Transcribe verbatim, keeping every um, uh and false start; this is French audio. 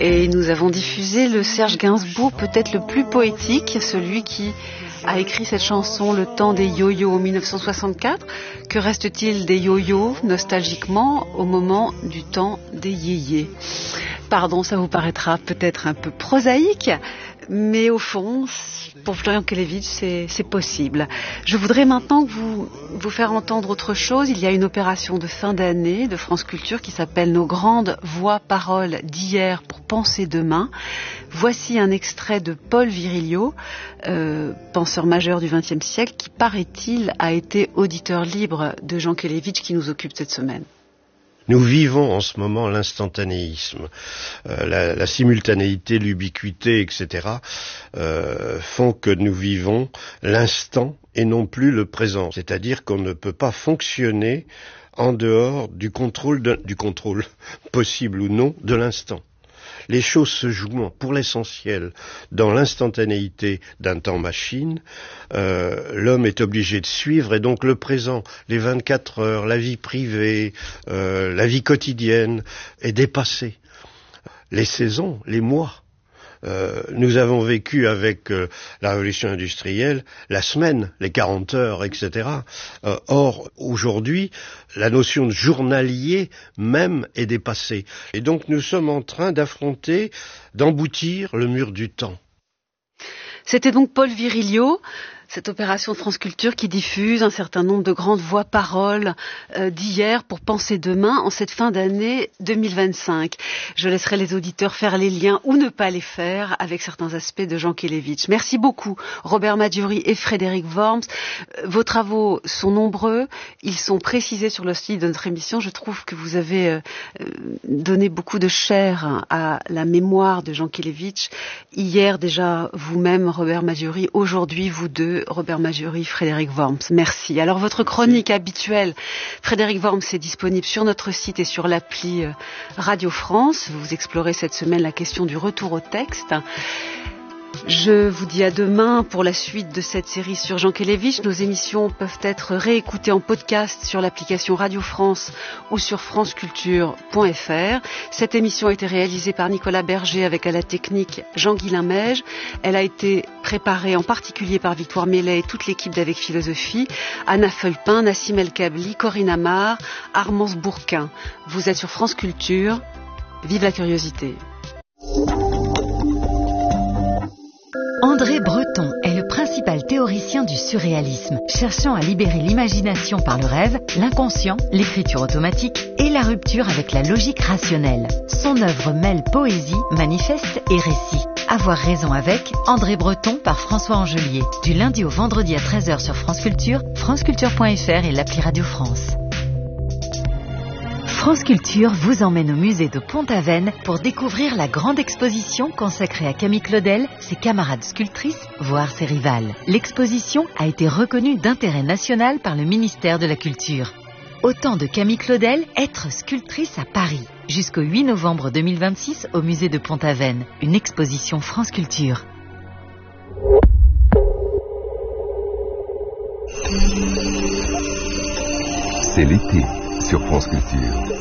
Et nous avons diffusé le Serge Gainsbourg peut-être le plus poétique, celui qui a écrit cette chanson Le temps des yo-yo en mille neuf cent soixante-quatre. Que reste-t-il des yo-yo nostalgiquement au moment du temps des yéyés? Pardon, ça vous paraîtra peut-être un peu prosaïque, mais au fond, pour Florian Kelevitch, c'est, c'est possible. Je voudrais maintenant vous, vous faire entendre autre chose. Il y a une opération de fin d'année de France Culture qui s'appelle Nos grandes voix-paroles d'hier pour penser demain. Voici un extrait de Paul Virilio, euh, penseur majeur du vingtième siècle, qui, paraît-il, a été auditeur libre de Jean Kelevitch, qui nous occupe cette semaine. Nous vivons en ce moment l'instantanéisme, euh, la, la simultanéité, l'ubiquité, et cetera euh, font que nous vivons l'instant et non plus le présent. C'est-à-dire qu'on ne peut pas fonctionner en dehors du contrôle, de, du contrôle possible ou non de l'instant. Les choses se jouent pour l'essentiel dans l'instantanéité d'un temps machine. Euh, l'homme est obligé de suivre et donc le présent, les vingt-quatre heures, la vie privée, euh, la vie quotidienne est dépassée. Les saisons, les mois. Euh, nous avons vécu avec euh, la révolution industrielle la semaine, les quarante heures, et cetera. Euh, or, aujourd'hui, la notion de journalier même est dépassée. Et donc nous sommes en train d'affronter, d'emboutir le mur du temps. C'était donc Paul Virilio, cette opération de France Culture qui diffuse un certain nombre de grandes voix-paroles euh, d'hier pour penser demain en cette fin d'année deux mille vingt-cinq. Je laisserai les auditeurs faire les liens ou ne pas les faire avec certains aspects de Jean Kelevitch. Merci beaucoup Robert Maduri et Frédéric Worms. Vos travaux sont nombreux, ils sont précisés sur le site de notre émission. Je trouve que vous avez euh, donné beaucoup de chair à la mémoire de Jean Kelevitch. Hier déjà vous-même Robert Maduri, aujourd'hui vous deux Robert Maduri, Frédéric Worms. Merci. Alors votre chronique habituelle, Frédéric Worms, est disponible sur notre site et sur l'appli Radio France. Vous explorez cette semaine la question du retour au texte. Je vous dis à demain pour la suite de cette série sur Jean Kelevitch. Nos émissions peuvent être réécoutées en podcast sur l'application Radio France ou sur franceculture point f r. Cette émission a été réalisée par Nicolas Berger avec à la technique Jean-Guilain Meige. Elle a été préparée en particulier par Victoire Mellet et toute l'équipe d'Avec Philosophie, Anna Feulpin, Nassim El Kabli, Corinne Amar, Armance Bourquin. Vous êtes sur France Culture. Vive la curiosité. André Breton est le principal théoricien du surréalisme, cherchant à libérer l'imagination par le rêve, l'inconscient, l'écriture automatique et la rupture avec la logique rationnelle. Son œuvre mêle poésie, manifeste et récit. Avoir raison avec André Breton par François Angelier. Du lundi au vendredi à treize heures sur France Culture, franceculture point f r et l'appli Radio France. France Culture vous emmène au musée de Pont-Aven pour découvrir la grande exposition consacrée à Camille Claudel, ses camarades sculptrices, voire ses rivales. L'exposition a été reconnue d'intérêt national par le ministère de la Culture. Au temps de Camille Claudel, être sculptrice à Paris. Jusqu'au huit novembre deux mille vingt-six au musée de Pont-Aven. Une exposition France Culture. C'est l'été sur France Culture.